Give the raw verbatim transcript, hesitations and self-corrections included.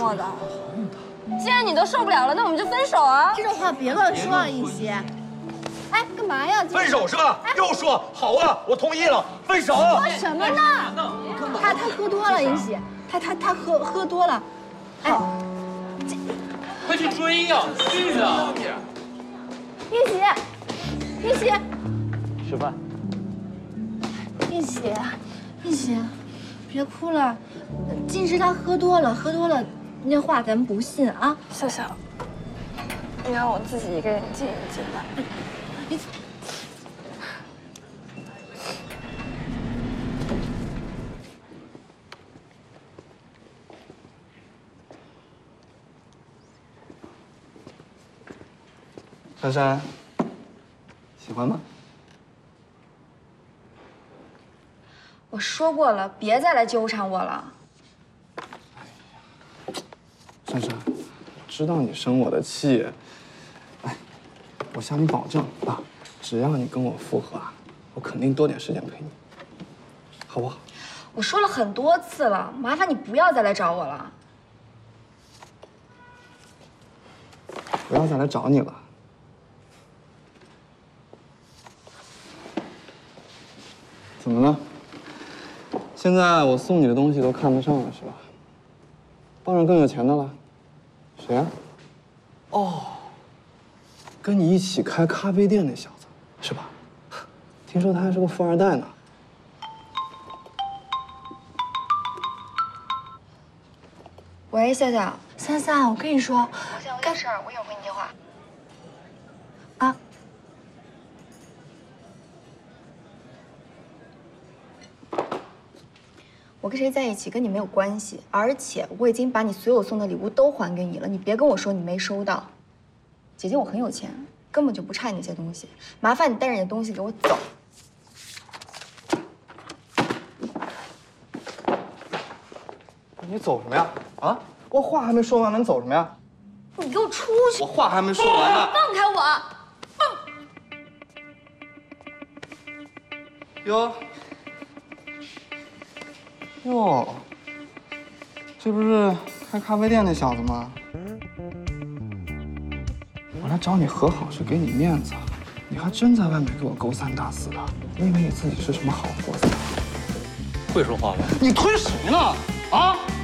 我的。既然你都受不了了，那我们就分手啊！ 这种话别乱说啊，一喜。哎，干嘛呀？ 分手是吧？又说好啊，我同意了，分手。 说什么呢？他他喝多了，一喜，他他他喝喝多了。哎，这快去追呀！是啊。 一喜，一喜， 吃饭。 一喜，一喜，别哭了。金石他喝多了，喝多了，那话咱们不信啊。 笑笑，你让我自己一个人静一静吧。 你。 珊珊，喜欢吗？ 我说过了，别再来纠缠我了。 珊珊，我知道你生我的气，哎，我向你保证啊，只要你跟我复合啊，我肯定多点时间陪你，好不好？ 我说了很多次了，麻烦你不要再来找我了。 不要再来找你了。怎么了？现在我送你的东西都看不上了是吧？碰上更有钱的了？谁啊？哦，跟你一起开咖啡店那小子是吧？听说他还是个富二代呢。 喂，笑笑，三三，我跟你说，我现在有点事儿，我一会儿回你电话。啊。我跟谁在一起跟你没有关系，而且我已经把你所有送的礼物都还给你了，你别跟我说你没收到。姐姐我很有钱，根本就不差你那些东西，麻烦你带着你的东西给我走。 你走什么呀？啊，我话还没说完，能走什么呀？ 你给我出去！ 我话还没说完呢。 放开我！ 哟。哟，这不是开咖啡店那小子吗？我来找你和好是给你面子，你还真在外面给我勾三搭四的，你以为你自己是什么好货色？ 会说话吗？ 你推谁呢？啊！